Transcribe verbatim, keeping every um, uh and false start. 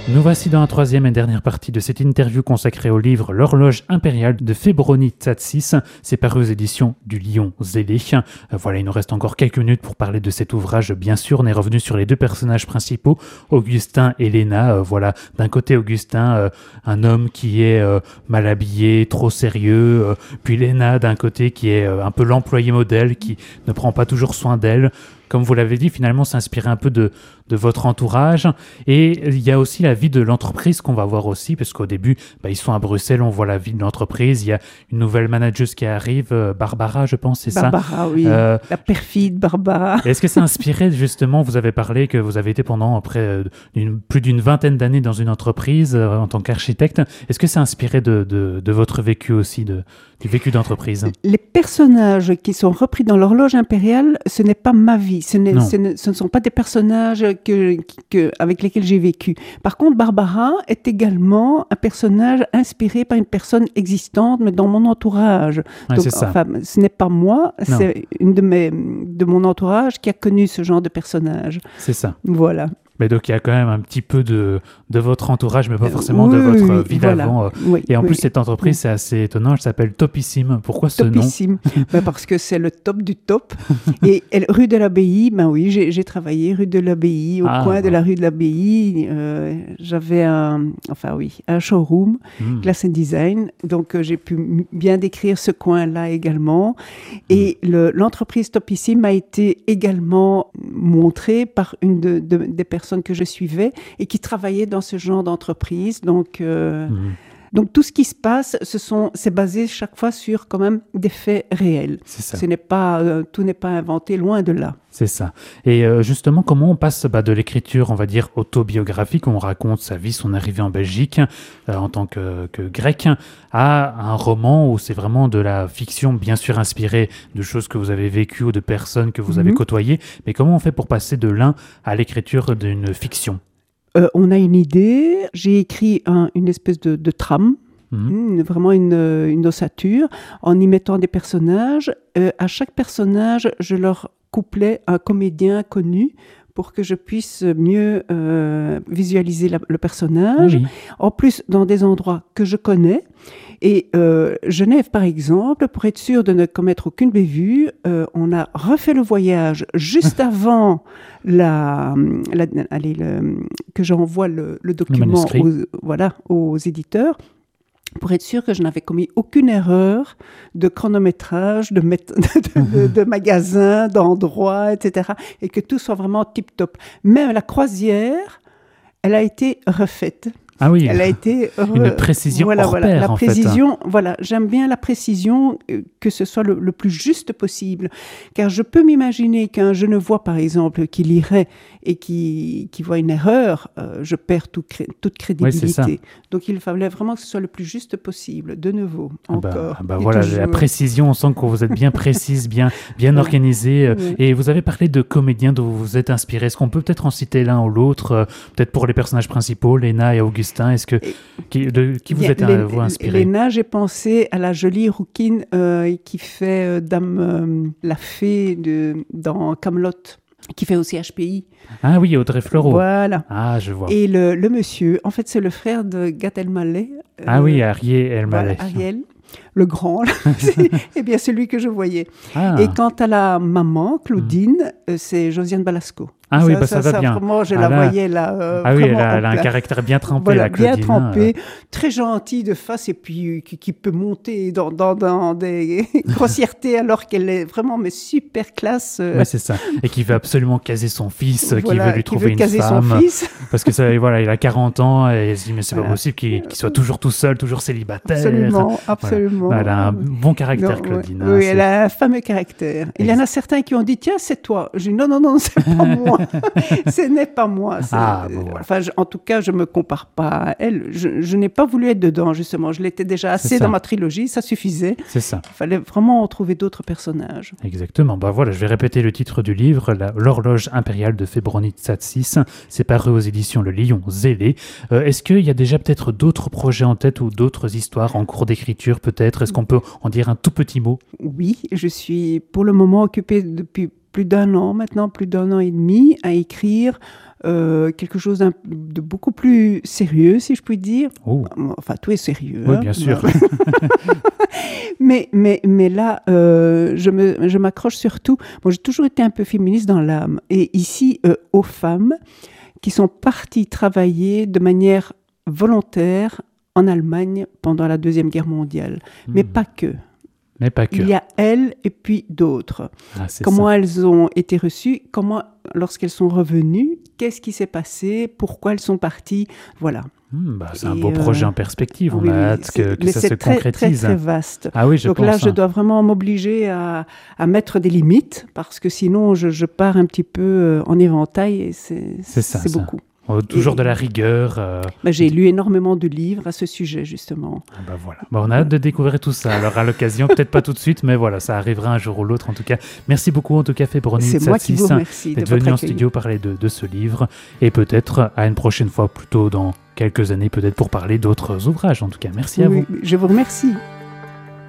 Nous voici dans la troisième et dernière partie de cette interview consacrée au livre L'horloge impériale de Fébroni Tzatsis. C'est paru aux éditions du Lion Zélé. Euh, voilà, il nous reste encore quelques minutes pour parler de cet ouvrage. Bien sûr, on est revenu sur les deux personnages principaux, Augustin et Léna. Euh, voilà, d'un côté Augustin, euh, un homme qui est euh, mal habillé, trop sérieux. Euh, puis Léna, d'un côté, qui est euh, un peu l'employé modèle, qui ne prend pas toujours soin d'elle. Comme vous l'avez dit, finalement, s'inspirer un peu de, de votre entourage. Et il y a aussi la vie de l'entreprise qu'on va voir aussi, parce qu'au début, bah, ils sont à Bruxelles, on voit la vie de l'entreprise. Il y a une nouvelle manageuse qui arrive, euh, Barbara, je pense, c'est Barbara, ça Barbara, oui. Euh, la perfide Barbara. Est-ce que ça a inspiré, justement, vous avez parlé que vous avez été pendant près euh, d'une, plus d'une vingtaine d'années dans une entreprise euh, en tant qu'architecte. Est-ce que ça a inspiré de, de, de votre vécu aussi, de, du vécu d'entreprise? Les personnages qui sont repris dans l'horloge impériale, ce n'est pas ma vie. Ce, n'est, ce, ne, ce ne sont pas des personnages que, que, avec lesquels j'ai vécu. Par contre, Barbara est également un personnage inspiré par une personne existante, mais dans mon entourage. Ouais, Donc, c'est ça. Enfin, ce n'est pas moi, Non. c'est une de, mes, de mon entourage qui a connu ce genre de personnage. C'est ça. Voilà. Mais donc, il y a quand même un petit peu de, de votre entourage, mais pas forcément oui, de votre oui, vie voilà. d'avant. Oui, et en oui. plus, cette entreprise, oui. c'est assez étonnant, elle s'appelle Topissime. Pourquoi ce Topissime. nom ben Parce que c'est le top du top. Et elle, rue de l'Abbaye, ben oui, j'ai, j'ai travaillé rue de l'Abbaye, au ah, coin bon. de la rue de l'Abbaye. Euh, j'avais un, enfin oui, un showroom, mm. Glass and Design. Donc, euh, j'ai pu m- bien décrire ce coin-là également. Et mm. le, l'entreprise Topissime a été également montrée par une de, de, des personnes que je suivais et qui travaillaient dans ce genre d'entreprise. Donc, euh, mmh. donc tout ce qui se passe, ce sont, c'est basé chaque fois sur quand même des faits réels. C'est ça. Ce n'est pas, euh, tout n'est pas inventé, loin de là. C'est ça. Et euh, justement, comment on passe bah, de l'écriture, on va dire, autobiographique, où on raconte sa vie, son arrivée en Belgique euh, en tant que, que grec, à un roman où c'est vraiment de la fiction, bien sûr inspirée de choses que vous avez vécues ou de personnes que vous mmh. avez côtoyées. Mais comment on fait pour passer de l'un à l'écriture d'une fiction ? Euh, on a une idée, j'ai écrit un, une espèce de, de trame, mmh. une, vraiment une, une ossature, en y mettant des personnages. Euh, à chaque personnage, je leur couplais un comédien connu pour que je puisse mieux euh, visualiser la, le personnage. Oui. En plus, dans des endroits que je connais. Et euh, Genève, par exemple, pour être sûr de ne commettre aucune bévue, euh, on a refait le voyage juste avant la, la, allez, le, que j'envoie le, le document le aux, voilà, aux éditeurs, pour être sûr que je n'avais commis aucune erreur de chronométrage, de, met- de, de, de magasin, d'endroit, et cetera, et que tout soit vraiment tip-top. Même la croisière, elle a été refaite. Ah oui, elle a été re... une précision voilà, hors voilà, pair, la en précision, fait. Voilà, j'aime bien la précision, euh, que ce soit le, le plus juste possible. Car je peux m'imaginer qu'un Genevois, par exemple, qui lirait et qui, qui voit une erreur, euh, je perds tout cré- toute crédibilité. Oui, donc il fallait vraiment que ce soit le plus juste possible, de nouveau, ah encore. Bah, bah voilà, toujours. La précision, on sent que vous êtes bien précise, bien, bien ouais. organisée. Oui. Et vous avez parlé de comédiens dont vous vous êtes inspiré. Est-ce qu'on peut peut-être en citer l'un ou l'autre, euh, peut-être pour les personnages principaux, Léna et Augustin, est-ce que, qui, de, qui vous êtes Lé, vous inspiré? Léna, j'ai pensé à la jolie rouquine euh, qui fait euh, Dame euh, la fée de, dans Camelot, qui fait aussi H P I. Ah oui, Audrey Fleurot. Voilà. Ah, je vois. Et le, le monsieur, en fait, c'est le frère de Gad Elmaleh. Euh, ah oui, Ariel Elmaleh. Voilà, Ariel, le grand, c'est eh bien celui que je voyais. Ah. Et quant à la maman, Claudine, mmh. c'est Josiane Balasco. Ah ça, oui, bah ça, ça va ça, bien. Vraiment, je ah la là. voyais là. Euh, ah oui, elle a, elle a un caractère bien trempé, voilà, la Claudine. Bien trempé, euh... très gentille de face et puis qui, qui peut monter dans, dans, dans des grossièretés alors qu'elle est vraiment mais super classe. Euh... Oui, c'est ça. Et qui veut absolument caser son fils, voilà, qui veut lui qui trouver veut une caser femme. Son fils. Parce que ça, voilà, il a quarante ans et elle se dit mais c'est voilà. pas possible qu'il, qu'il soit toujours tout seul, toujours célibataire. Absolument, absolument. Voilà. Elle a un bon caractère, non, Claudine. Oui, hein, oui elle a un fameux caractère. Il y en a certains qui ont dit tiens, c'est toi. Je dis non, non, non, c'est pas moi. Ce n'est pas moi. Ah, bon, voilà. Enfin, je, en tout cas, je ne me compare pas à elle. Je, je n'ai pas voulu être dedans, justement. Je l'étais déjà assez dans ma trilogie, ça suffisait. C'est ça. Il fallait vraiment trouver d'autres personnages. Exactement. Bah, voilà, je vais répéter le titre du livre, la, L'horloge impériale de Fébroni Tzatsis. C'est paru aux éditions Le Lion Zélé. Euh, est-ce qu'il y a déjà peut-être d'autres projets en tête ou d'autres histoires en cours d'écriture, peut-être? Est-ce qu'on peut en dire un tout petit mot? Oui, je suis pour le moment occupée depuis plus d'un an, maintenant plus d'un an et demi, à écrire euh, quelque chose d'un- de beaucoup plus sérieux, si je puis dire. Oh. Enfin, tout est sérieux. Oui, hein. bien sûr. mais, mais, mais là, euh, je, me, je m'accroche surtout... Bon, j'ai toujours été un peu féministe dans l'âme. Et ici, euh, aux femmes qui sont parties travailler de manière volontaire en Allemagne pendant la Deuxième Guerre mondiale. Hmm. Mais pas que. Mais pas que. Il y a elles et puis d'autres. Ah, c'est Comment ça. elles ont été reçues, comment, lorsqu'elles sont revenues, qu'est-ce qui s'est passé, pourquoi elles sont parties, voilà. Hmm, bah, c'est un Et, beau euh, projet en perspective. On oui, a oui, hâte c'est- que, que mais ça c'est se très, concrétise. Très, très vaste. Ah oui, je Donc pense. là, je hein. dois vraiment m'obliger à, à mettre des limites, parce que sinon, je, je pars un petit peu euh, en éventail et c'est, C'est ça, c'est ça. beaucoup. Oh, toujours Et- de la rigueur. euh, Ben, j'ai lu énormément de livres à ce sujet, justement. Ah bah voilà. Bah, on a hâte de découvrir tout ça. Alors à l'occasion, peut-être pas tout de suite, mais voilà, ça arrivera un jour ou l'autre. En tout cas, merci beaucoup en tout cas, Fébronie C'est moi qui vous Tsatsis, remercie de d'être votre venu en accueil. studio parler de, de ce livre et peut-être à une prochaine fois, plutôt dans quelques années, peut-être pour parler d'autres ouvrages. En tout cas, merci à Oui, vous. je vous remercie.